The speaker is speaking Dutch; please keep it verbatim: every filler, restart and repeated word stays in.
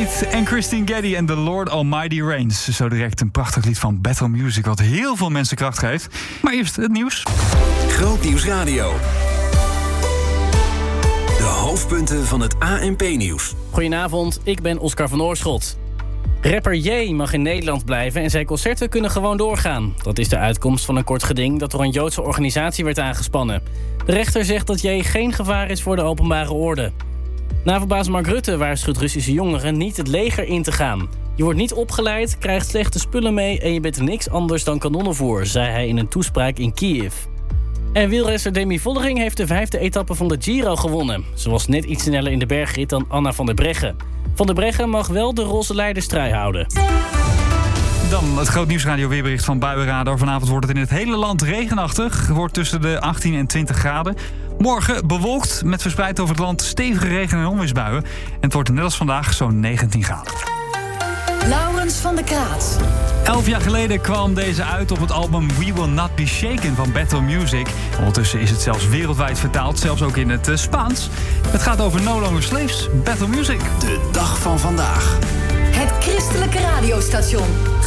Faith en Christine Geddy en The Lord Almighty Reigns. Zo direct een prachtig lied van Battle Music... wat heel veel mensen kracht geeft. Maar eerst het nieuws. Groot Nieuws Radio. De hoofdpunten van het A N P-nieuws. Goedenavond, ik ben Oscar van Oorschot. Rapper J mag in Nederland blijven en zijn concerten kunnen gewoon doorgaan. Dat is de uitkomst van een kort geding dat door een Joodse organisatie werd aangespannen. De rechter zegt dat J geen gevaar is voor de openbare orde. NAVO-baas Mark Rutte waarschuwt Russische jongeren niet het leger in te gaan. Je wordt niet opgeleid, krijgt slechte spullen mee en je bent niks anders dan kanonnenvoer, zei hij in een toespraak in Kiev. En wielrenster Demi Vollering heeft de vijfde etappe van de Giro gewonnen. Ze was net iets sneller in de bergrit dan Anna van der Breggen. Van der Breggen mag wel de roze leiderstrui houden. Dan het Groot Nieuwsradio weerbericht van Buienradar. Vanavond wordt het in het hele land regenachtig. Wordt tussen de achttien en twintig graden. Morgen bewolkt met verspreid over het land stevige regen- en onweersbuien. En het wordt net als vandaag zo'n negentien graden. Laurens van der Kraat. Elf jaar geleden kwam deze uit op het album We Will Not Be Shaken van Battle Music. Ondertussen is het zelfs wereldwijd vertaald, zelfs ook in het uh, Spaans. Het gaat over No Longer Slaves, Battle Music. De dag van vandaag. Het christelijke radiostation.